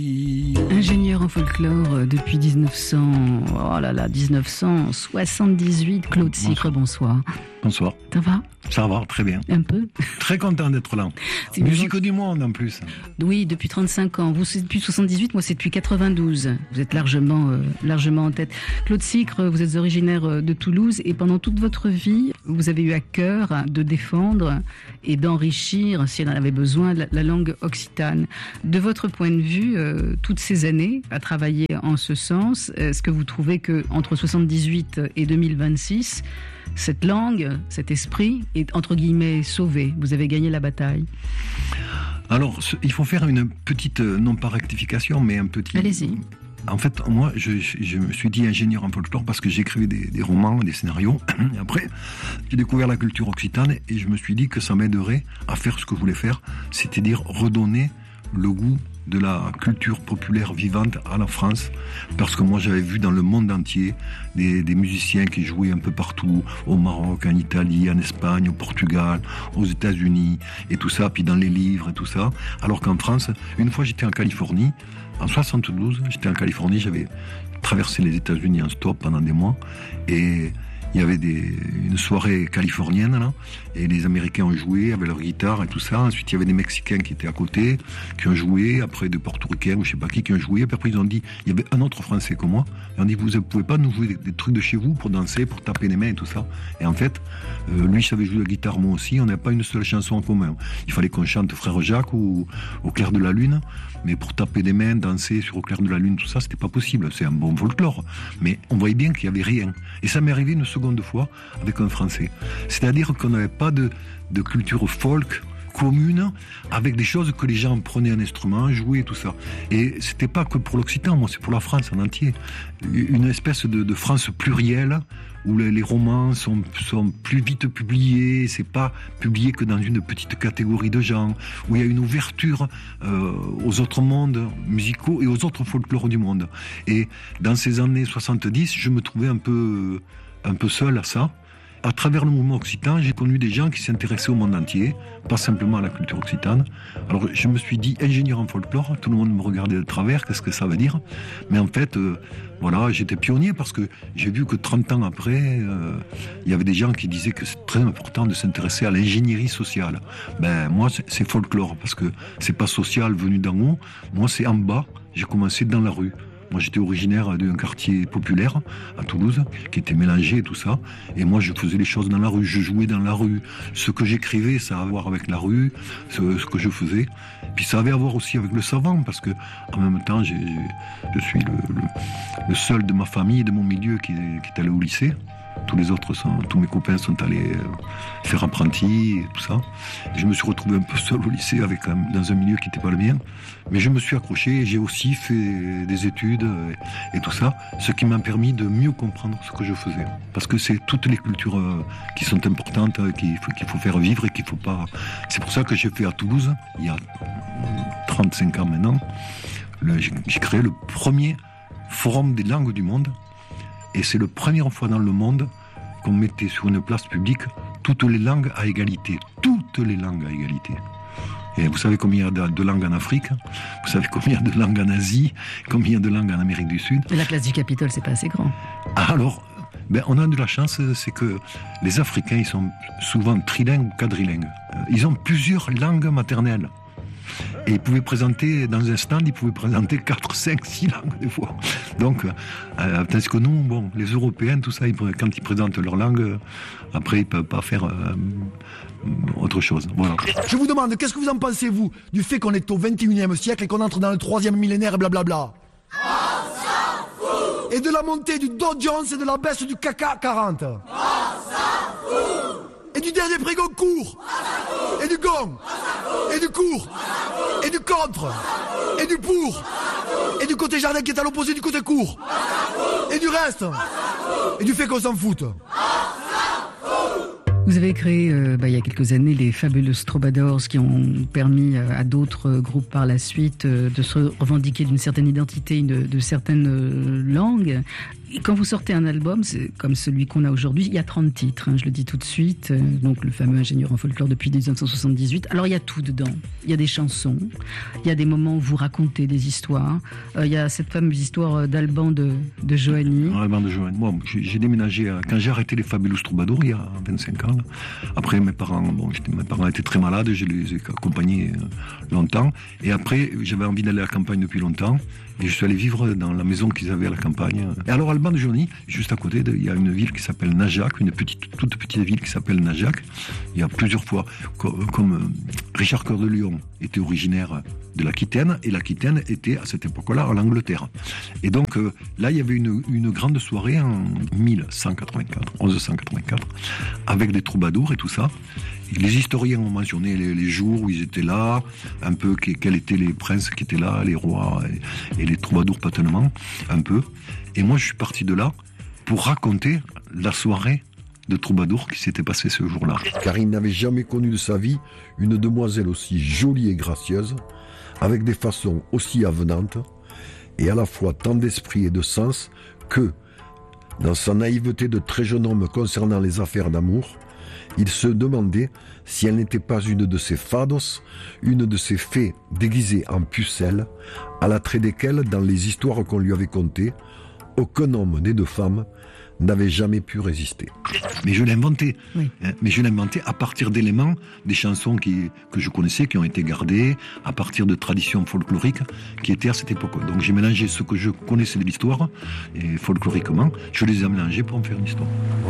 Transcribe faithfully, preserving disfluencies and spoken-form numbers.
Ingénieur en folklore depuis dix-neuf cents, oh là là, dix-neuf cent soixante-dix-huit, Claude Sicre, bonsoir. Bonsoir. Ça va ? Ça va, très bien. Un peu ? Très content d'être là. C'est musique du monde en plus. Oui, depuis trente-cinq ans. Vous, c'est depuis soixante-dix-huit, moi c'est depuis quatre-vingt-douze. Vous êtes largement, euh, largement en tête. Claude Sicre, vous êtes originaire de Toulouse et pendant toute votre vie, vous avez eu à cœur de défendre et d'enrichir, si elle en avait besoin, la, la langue occitane. De votre point de vue, euh, toutes ces années à travailler en ce sens, est-ce que vous trouvez que entre soixante-dix-huit et deux mille vingt-six, cette langue, cet esprit est entre guillemets sauvé? Vous avez gagné la bataille. Alors, il faut faire une petite, non pas rectification, mais un petit... Allez-y. En fait, moi, je, je me suis dit ingénieur en folklore parce que j'écrivais des, des romans, des scénarios. Et après, j'ai découvert la culture occitane et je me suis dit que ça m'aiderait à faire ce que je voulais faire, c'est-à-dire redonner le goût de la culture populaire vivante à la France, parce que moi j'avais vu dans le monde entier des, des musiciens qui jouaient un peu partout, au Maroc, en Italie, en Espagne, au Portugal, aux États-Unis et tout ça, puis dans les livres et tout ça, alors qu'en France, une fois j'étais en Californie, en soixante-douze, j'étais en Californie, j'avais traversé les États-Unis en stop pendant des mois, et il y avait des, une soirée californienne, là, et les Américains ont joué avec leur guitare et tout ça. Ensuite, il y avait des Mexicains qui étaient à côté, qui ont joué, après des Portoricains ou je sais pas qui, qui ont joué. Et puis après, ils ont dit, il y avait un autre Français comme moi. Ils ont dit, vous ne pouvez pas nous jouer des, des trucs de chez vous pour danser, pour taper les mains et tout ça. Et en fait, euh, lui savait jouer la guitare, moi aussi. On n'avait pas une seule chanson en commun. Il fallait qu'on chante Frère Jacques ou Au clair de la lune. Mais pour taper des mains, danser sur Au clair de la lune, tout ça, c'était pas possible. C'est un bon folklore. Mais on voyait bien qu'il y avait rien. Et ça m'est arrivé une seconde fois avec un Français. C'est-à-dire qu'on n'avait pas de, de culture folk commune avec des choses que les gens prenaient un instrument, jouaient, tout ça. Et c'était pas que pour l'Occitan, moi, c'est pour la France en entier. Une espèce de, de France plurielle où les, les romans sont, sont plus vite publiés, c'est pas publié que dans une petite catégorie de gens, où il y a une ouverture euh, aux autres mondes musicaux et aux autres folklores du monde. Et dans ces années soixante-dix, je me trouvais un peu... un peu seul à ça. À travers le mouvement occitan, j'ai connu des gens qui s'intéressaient au monde entier, pas simplement à la culture occitane. Alors je me suis dit ingénieur en folklore, tout le monde me regardait de travers, qu'est-ce que ça veut dire? Mais en fait, euh, voilà, j'étais pionnier parce que j'ai vu que trente ans après, euh, il y avait des gens qui disaient que c'est très important de s'intéresser à l'ingénierie sociale. Ben moi, c'est, c'est folklore parce que c'est pas social venu d'en haut, moi c'est en bas, j'ai commencé dans la rue. Moi, j'étais originaire d'un quartier populaire à Toulouse, qui était mélangé et tout ça. Et moi, je faisais les choses dans la rue, je jouais dans la rue. Ce que j'écrivais, ça a à voir avec la rue, ce, ce que je faisais. Puis ça avait à voir aussi avec le savant, parce que en même temps, j'ai, je suis le, le, le seul de ma famille et de mon milieu qui, qui est allé au lycée. Tous les autres sont, tous mes copains sont allés faire apprenti et tout ça. Et je me suis retrouvé un peu seul au lycée avec un, dans un milieu qui n'était pas le mien. Mais je me suis accroché et j'ai aussi fait des études et, et tout ça, ce qui m'a permis de mieux comprendre ce que je faisais. Parce que c'est toutes les cultures qui sont importantes, qu'il faut, qu'il faut faire vivre et qu'il faut pas... C'est pour ça que j'ai fait à Toulouse, il y a trente-cinq ans maintenant, le, j'ai, j'ai créé le premier forum des langues du monde. Et c'est la première fois dans le monde qu'on mettait sur une place publique toutes les langues à égalité. Toutes les langues à égalité. Et vous savez combien il y a de langues en Afrique? Vous savez combien il y a de langues en Asie? Combien il y a de langues en Amérique du Sud? Mais la place du Capitole, c'est pas assez grand. Alors, ben, on a de la chance, c'est que les Africains, ils sont souvent trilingues ou quadrilingues. Ils ont plusieurs langues maternelles. Et ils pouvaient présenter, dans un stand, ils pouvaient présenter quatre, cinq, six langues des fois. Donc, euh, tandis que nous, bon, les Européens, tout ça, ils, quand ils présentent leur langue, après, ils ne peuvent pas faire euh, autre chose. Voilà. Je vous demande, qu'est-ce que vous en pensez, vous, du fait qu'on est au vingt et unième siècle et qu'on entre dans le troisième millénaire et blablabla? On s'en fout! Et de la montée du Dow Jones et de la baisse du C A C quarante? On s'en fout! Et du dernier prix Goncourt? Et du gong? Et du court? Et du contre? Et du pour? Et du côté jardin qui est à l'opposé du côté court? Et du reste? Et du fait qu'on s'en foute? Vous avez créé euh, bah, il y a quelques années les Fabulous Troubadours qui ont permis euh, à d'autres euh, groupes par la suite euh, de se revendiquer d'une certaine identité, de, de certaines euh, langues. Et quand vous sortez un album, c'est comme celui qu'on a aujourd'hui, il y a trente titres, hein, je le dis tout de suite, euh, donc le fameux Ingénieur en folklore depuis dix-neuf cent soixante-dix-huit. Alors il y a tout dedans, il y a des chansons, il y a des moments où vous racontez des histoires, euh, il y a cette fameuse histoire d'Alban de, de Johanny. Alban de Johanny, moi j'ai, j'ai déménagé, à, quand j'ai arrêté les Fabulous Troubadours il y a vingt-cinq ans, là. Après mes parents, bon, mes parents étaient très malades, je les ai accompagnés longtemps, et après j'avais envie d'aller à la campagne depuis longtemps, et je suis allé vivre dans la maison qu'ils avaient à la campagne. Et alors Alban de Johanny, juste à côté, de, il y a une ville qui s'appelle Najac, une petite, toute petite ville qui s'appelle Najac. Il y a plusieurs fois, comme, comme Richard Cœur de Lion était originaire de l'Aquitaine, et l'Aquitaine était à cette époque-là en Angleterre. Et donc euh, là, il y avait une, une grande soirée en mille cent quatre-vingt-quatre, mille cent quatre-vingt-quatre, avec des troubadours et tout ça. Et les historiens ont mentionné les, les jours où ils étaient là, un peu que, quels étaient les princes qui étaient là, les rois et, et les troubadours patellement, un peu. Et moi, je suis parti de là pour raconter la soirée de troubadour qui s'était passée ce jour-là. Car il n'avait jamais connu de sa vie une demoiselle aussi jolie et gracieuse, avec des façons aussi avenantes, et à la fois tant d'esprit et de sens que, dans sa naïveté de très jeune homme concernant les affaires d'amour, il se demandait si elle n'était pas une de ces fados, une de ces fées déguisées en pucelles, à l'attrait desquelles, dans les histoires qu'on lui avait contées, aucun homme né de femme n'avait jamais pu résister. Mais je l'ai inventé. Oui. Hein, mais je l'ai inventé à partir d'éléments, des chansons qui, que je connaissais, qui ont été gardées, à partir de traditions folkloriques qui étaient à cette époque. Donc j'ai mélangé ce que je connaissais de l'histoire, et folkloriquement, je les ai mélangés pour en faire une histoire.